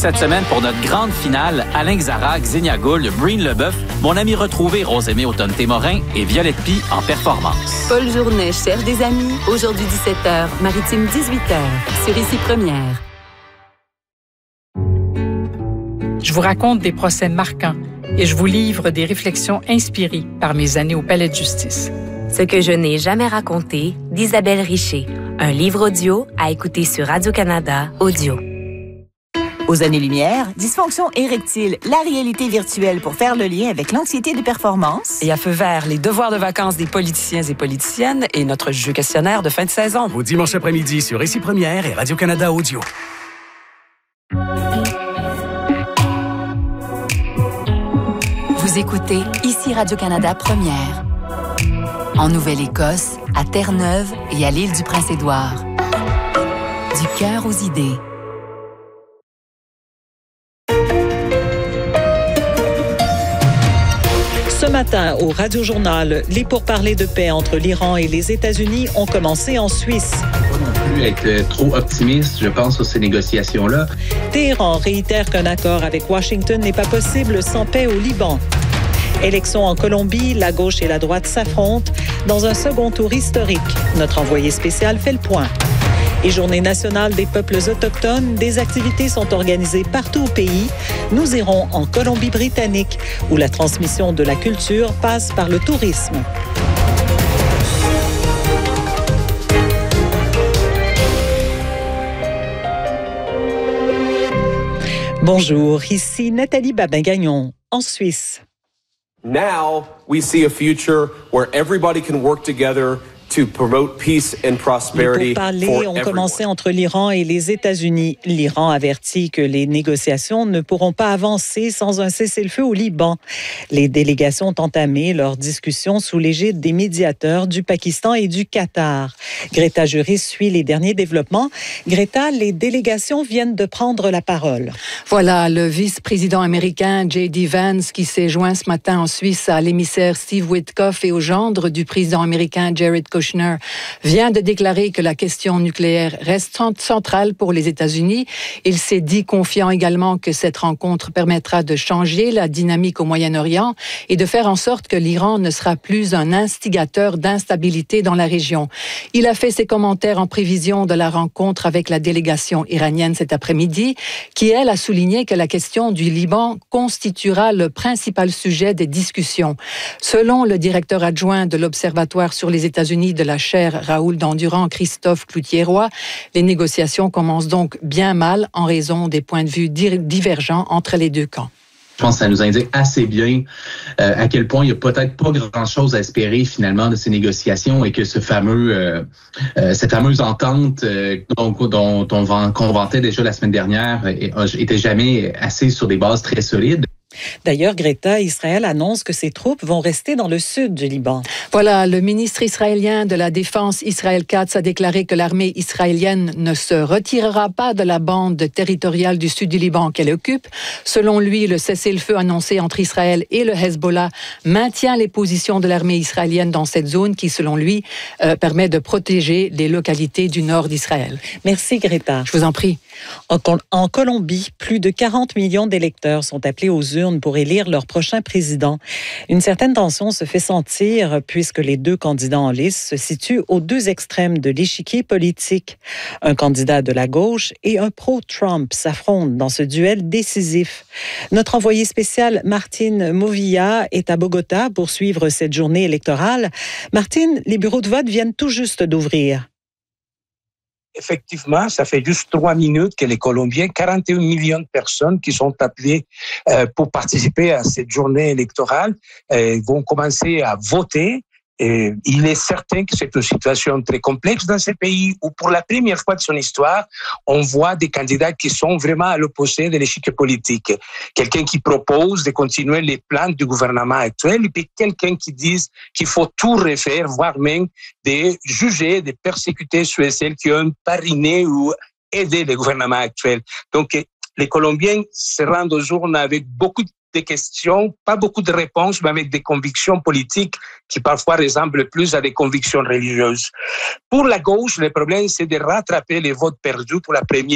cette semaine pour notre grande finale, Alain Xara, Xenia Goul, Breen Leboeuf, mon ami retrouvé Rosemée Automne-Témorin et Violette Pie en performance. Paul Journet cherche des amis. Aujourd'hui 17h, Maritime 18h, sur Ici Première. Je vous raconte des procès marquants et je vous livre des réflexions inspirées par mes années au Palais de justice. Ce que je n'ai jamais raconté d'Isabelle Richer. Un livre audio à écouter sur Radio-Canada Audio. Aux années-lumière, dysfonction érectile, la réalité virtuelle pour faire le lien avec l'anxiété de performance. Et à feu vert, les devoirs de vacances des politiciens et politiciennes et notre jeu questionnaire de fin de saison. Au dimanche après-midi sur Ici Première et Radio-Canada Audio. Vous écoutez Ici Radio-Canada Première. En Nouvelle-Écosse, à Terre-Neuve et à l'île du Prince-Édouard. Du cœur aux idées. Ce matin, au Radio-Journal, les pourparlers de paix entre l'Iran et les États-Unis ont commencé en Suisse. Pas non plus être trop optimiste, je pense, sur ces négociations-là. Téhéran réitère qu'un accord avec Washington n'est pas possible sans paix au Liban. Élections en Colombie, la gauche et la droite s'affrontent dans un second tour historique. Notre envoyé spécial fait le point. Et Journée nationale des peuples autochtones, des activités sont organisées partout au pays. Nous irons en Colombie-Britannique, où la transmission de la culture passe par le tourisme. Bonjour, ici Nathalie Babin-Gagnon, en Suisse. Now, we see a future where everybody can work together to promote peace and prosperity. Les pourparlers ont commencé entre l'Iran et les États-Unis. L'Iran avertit que les négociations ne pourront pas avancer sans un cessez-le-feu au Liban. Les délégations ont entamé leurs discussions sous l'égide des médiateurs du Pakistan et du Qatar. Greta Juris suit les derniers développements. Greta, les délégations viennent de prendre la parole. Voilà le vice-président américain J.D. Vance qui s'est joint ce matin en Suisse à l'émissaire Steve Witkoff et au gendre du président américain Jared Kushner, vient de déclarer que la question nucléaire reste centrale pour les États-Unis. Il s'est dit confiant également que cette rencontre permettra de changer la dynamique au Moyen-Orient et de faire en sorte que l'Iran ne sera plus un instigateur d'instabilité dans la région. Il a fait ses commentaires en prévision de la rencontre avec la délégation iranienne cet après-midi, qui, elle, a souligné que la question du Liban constituera le principal sujet des discussions. Selon le directeur adjoint de l'Observatoire sur les États-Unis de la chaire Raoul Dandurand, Christophe Cloutier-Roy, les négociations commencent donc bien mal en raison des points de vue divergents entre les deux camps. Je pense que ça nous indique assez bien à quel point il n'y a peut-être pas grand-chose à espérer finalement de ces négociations et que cette fameuse entente qu'on vantait déjà la semaine dernière était jamais assise sur des bases très solides. D'ailleurs, Greta, Israël annonce que ses troupes vont rester dans le sud du Liban. Voilà, le ministre israélien de la Défense, Israël Katz, a déclaré que l'armée israélienne ne se retirera pas de la bande territoriale du sud du Liban qu'elle occupe. Selon lui, le cessez-le-feu annoncé entre Israël et le Hezbollah maintient les positions de l'armée israélienne dans cette zone qui, selon lui, permet de protéger les localités du nord d'Israël. Merci, Greta. Je vous en prie. En Colombie, plus de 40 millions d'électeurs sont appelés aux urnes pour élire leur prochain président. Une certaine tension se fait sentir puisque les deux candidats en lice se situent aux deux extrêmes de l'échiquier politique. Un candidat de la gauche et un pro-Trump s'affrontent dans ce duel décisif. Notre envoyé spécial Martine Movilla est à Bogota pour suivre cette journée électorale. Martine, les bureaux de vote viennent tout juste d'ouvrir. Effectivement, ça fait juste 3 minutes que les Colombiens, 41 millions de personnes qui sont appelées pour participer à cette journée électorale, vont commencer à voter. Et il est certain que c'est une situation très complexe dans ce pays où, pour la première fois de son histoire, on voit des candidats qui sont vraiment à l'opposé de l'échiquier politique. Quelqu'un qui propose de continuer les plans du gouvernement actuel et puis quelqu'un qui dit qu'il faut tout refaire, voire même de juger, de persécuter ceux et celles qui ont parrainé ou aidé le gouvernement actuel. Donc, les Colombiens se rendent aux urnes avec beaucoup de questions, pas beaucoup de réponses, mais avec des convictions politiques qui parfois ressemblent plus à des convictions religieuses. Pour la gauche, le problème, c'est de rattraper les votes perdus pour la première